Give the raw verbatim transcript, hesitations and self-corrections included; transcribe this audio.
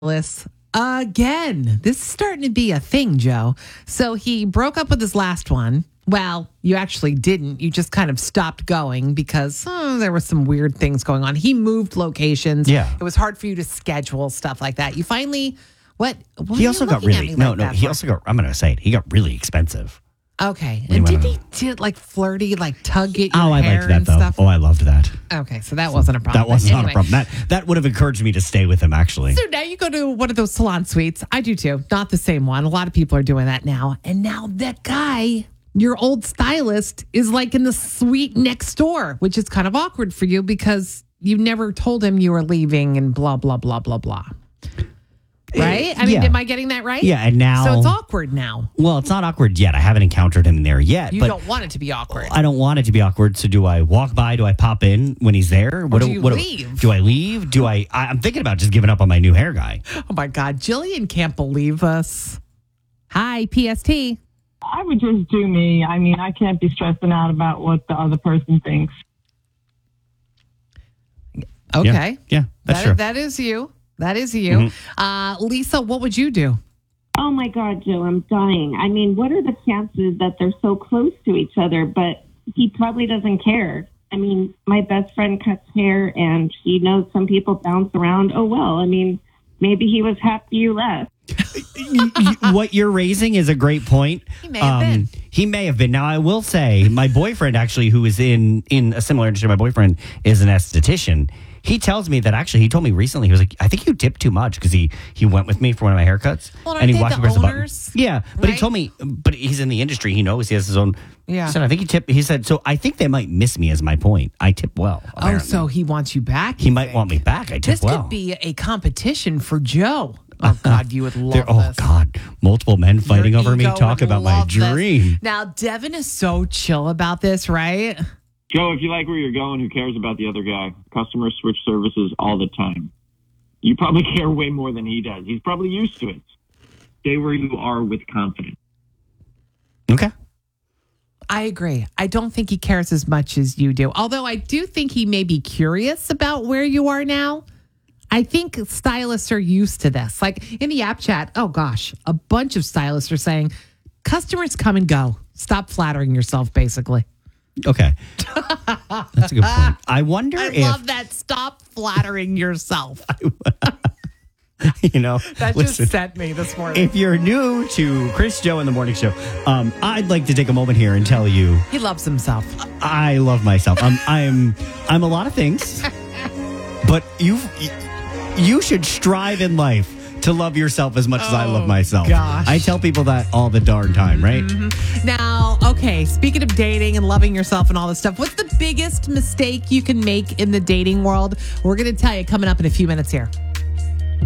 Willis again. This is starting to be a thing, Joe. So he broke up with his last one. Well, you actually didn't. You just kind of stopped going because oh, there were some weird things going on. He moved locations. Yeah. It was hard for you to schedule stuff like that. You finally, what? what He are also you got looking at really, me no, like no, that he for? also got, I'm going to say it, he got really expensive. Okay. When And he did went he did like flirty, like tug at your Oh, I hair liked that and though. stuff? Oh, I loved that. Okay, so that wasn't a problem. That was But not anyway. a problem. That that would have encouraged me to stay with him, actually. So now you go to one of those salon suites. I do too. Not the same one. A lot of people are doing that now. And now that guy, your old stylist, is like in the suite next door, which is kind of awkward for you because you never told him you were leaving and blah, blah, blah, blah, blah. Right? I mean, yeah. am I getting that right? Yeah, and now... So it's awkward now. Well, it's not awkward yet. I haven't encountered him there yet. You but don't want it to be awkward. I don't want it to be awkward. So do I walk by? Do I pop in when he's there? What do you what leave? Do I leave? Do I, I? I'm thinking about just giving up on my new hair guy. Oh my God. Jillian can't believe us. Hi, P S T. I would just do me. I mean, I can't be stressing out about what the other person thinks. Okay. Yeah, yeah, that's That- true. That is you. That is you. Mm-hmm. Uh, Lisa, what would you do? Oh my God, Joe, I'm dying. I mean, what are the chances that they're so close to each other, but he probably doesn't care? I mean, my best friend cuts hair and he knows some people bounce around. Oh, well, I mean, maybe he was happy you left. Y- y- what you're raising is a great point. He may have been. He may have been. Now, I will say, my boyfriend actually, who is in in a similar industry, my boyfriend is an esthetician. He tells me that actually, he told me recently, he was like, I think you tip too much because he, he went with me for one of my haircuts. Well, aren't and he they walked the across the button. owners? Yeah, but he Right? told me, but he's in the industry. He knows he has his own. Yeah. He said, I think he tip. He said, so I think they might miss me as my point. I tip well. Oh, apparently. so he wants you back? he you might think? want me back. I tip This well. could be a competition for Joe. Oh, God, you would love There- oh, this. God. Multiple men fighting Your over me. ego Talk would about my love this. dream. Now, Devin is so chill about this, right? Joe, if you like where you're going, who cares about the other guy? Customers switch services all the time. You probably care way more than he does. He's probably used to it. Stay where you are with confidence. Okay. I agree. I don't think he cares as much as you do. Although I do think he may be curious about where you are now. I think stylists are used to this. Like in the app chat, oh gosh, a bunch of stylists are saying, customers come and go. Stop flattering yourself, basically. Okay. That's a good point. I wonder I if, love that. Stop flattering yourself. you know, That listen, just sent me this morning. if you're new to Chris Joe in the Morning Show, um, I'd like to take a moment here and tell you He loves himself. I love myself. I'm I'm I'm a lot of things, but you you should strive in life to love yourself as much as I love Oh, myself. gosh. I tell people that all the darn time, right? Now, okay, speaking of dating and loving yourself and all this stuff, what's the biggest mistake you can make in the dating world? We're going to tell you coming up in a few minutes here.